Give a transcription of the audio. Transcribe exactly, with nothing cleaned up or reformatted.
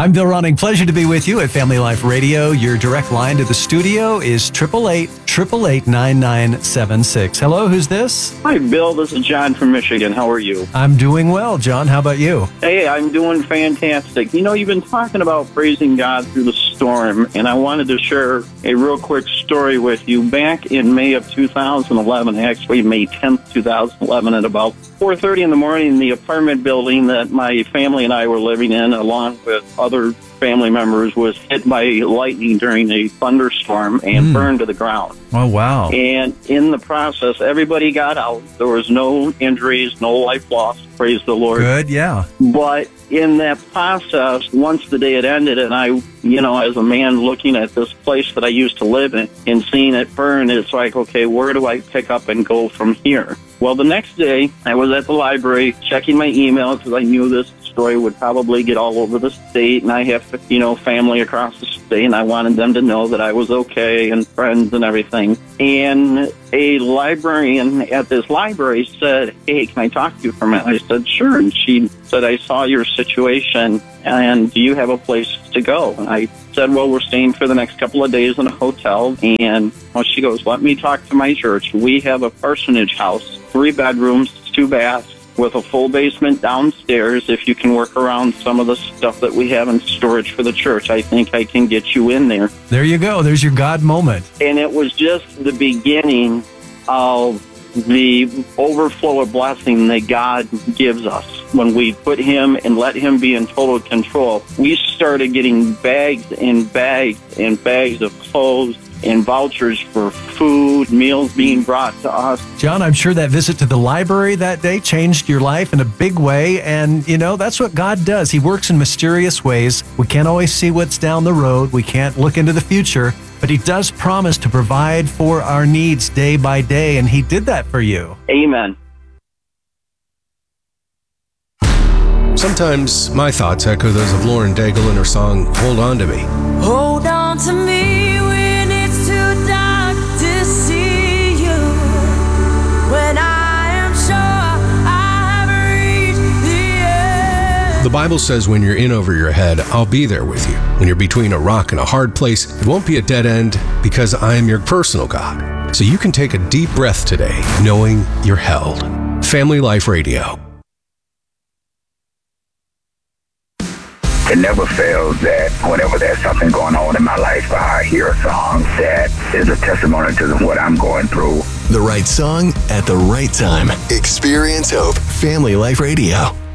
I'm Bill Ronning. Pleasure to be with you at Family Life Radio. Your direct line to the studio is eight eight eight, eight eight eight, nine nine seven six. Hello, who's this? Hi, Bill. This is John from Michigan. How are you? I'm doing well, John. How about you? Hey, I'm doing fantastic. You know, you've been talking about praising God through the storm, and I wanted to share a real quick story with you. Back in May of two thousand eleven, actually May tenth, two thousand eleven, at about four thirty in the morning, the apartment building that my family and I were living in, along with other family members, was hit by lightning during a thunderstorm and mm. burned to the ground. Oh, wow. And in the process, everybody got out. There was no injuries, no life lost. Praise the Lord. Good, yeah. But in that process, once the day had ended, and I, you know, as a man looking at this place that I used to live in and seeing it burn, it's like, okay, where do I pick up and go from here? Well, the next day, I was at the library checking my email because I knew this story would probably get all over the state, and I have, you know, family across the state, and I wanted them to know that I was okay and friends and everything. And a librarian at this library said, hey, can I talk to you for a minute? I said, sure. And she said, I saw your situation, and do you have a place to go? And I said, well, we're staying for the next couple of days in a hotel. And well, she goes, let me talk to my church. We have a parsonage house, three bedrooms, two baths, with a full basement downstairs. If you can work around some of the stuff that we have in storage for the church, I think I can get you in there. There you go. There's your God moment. And it was just the beginning of the overflow of blessing that God gives us. When we put Him and let Him be in total control, we started getting bags and bags and bags of clothes and vouchers for food, meals being brought to us. John, I'm sure that visit to the library that day changed your life in a big way. And, you know, that's what God does. He works in mysterious ways. We can't always see what's down the road. We can't look into the future. But He does promise to provide for our needs day by day. And He did that for you. Amen. Sometimes my thoughts echo those of Lauren Daigle in her song, Hold On To Me. Hold on to me when it's too dark to see you. When I am sure I have reached the end. The Bible says when you're in over your head, I'll be there with you. When you're between a rock and a hard place, it won't be a dead end because I am your personal God. So you can take a deep breath today knowing you're held. Family Life Radio. It never fails that whenever there's something going on in my life, I hear a song that is a testimony to what I'm going through. The right song at the right time. Experience Hope. Family Life Radio.